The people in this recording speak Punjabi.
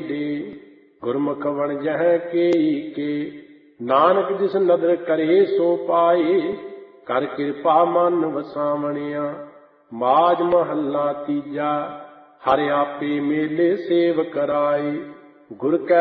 ਦੇ। ਗੁਰਮੁਖ ਵਣਜਹਿ ਕੇਈ ਕੇ, ਨਾਨਕ ਜਿਸ ਨਦਰ ਕਰੇ ਸੋ ਪਾਏ। ਕਰ ਕਿਰਪਾ ਮਨ ਵਸਾਵਣਿਆ, ਮਾਝ ਮਹੱਲਾ ਤੀਜਾ। ਹਰਿ ਆਪੇ ਮੇਲੇ ਸੇਵ ਕਰਾਏ। ਗੁਰ ਕੈ